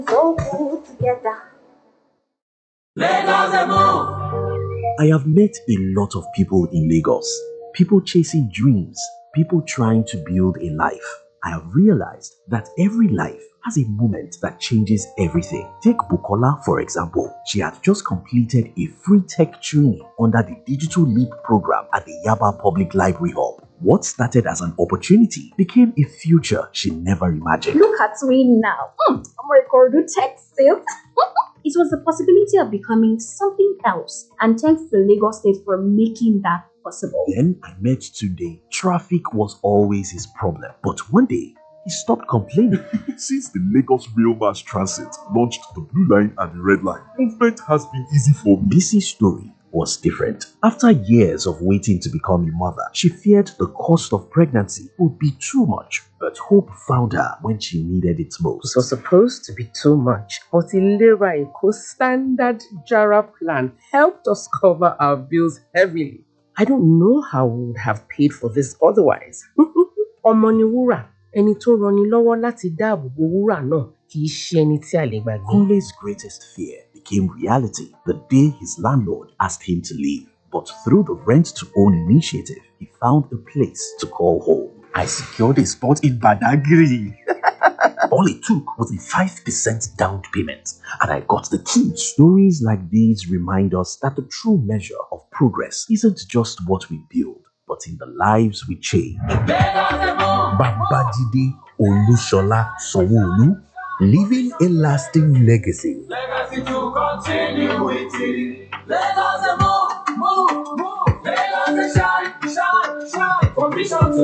So good together. I have met a lot of people in Lagos. People chasing dreams, people trying to build a life. I have realized that every life has a moment that changes everything. Take Bukola, for example. She had just completed a free tech training under the Digital Leap program at the Yaba Public Library Hub. What started as an opportunity became a future she never imagined. Look at me now. I'm a Kordu tech sales. It was the possibility of becoming something else, and thanks to Lagos State for making that possible. Then I met today. Traffic was always his problem, but one day he stopped complaining. Since the Lagos Rail Mass Transit launched the Blue Line and the Red Line, movement has been easy for me. Bisi's story was different. After years of waiting to become a mother, she feared the cost of pregnancy would be too much, but hope found her when she needed it most. It was supposed to be too much, but Ilera Eko Standard Jara plan helped us cover our bills heavily. I don't know how we would have paid for this otherwise. Ọmọ ni wúrà, ẹni tó rani lọ́wọ́ láti dáàbò bo wúrà náà kì í ṣe ẹni tí a lè gbàgbé. Kunle's greatest fear became reality the day his landlord asked him to leave. But through the rent-to-own initiative, he found a place to call home. I secured a spot in Badagry. All it took was a 5% down payment, and I got the key. Stories like these remind us that the true measure of progress isn't just what we build, but in the lives we change. Babajide Olushola Sanwo-Olu, leaving a lasting legacy. Legacy to continue with it. Let us move, move, move. Let us shine, shine, shine. From vision to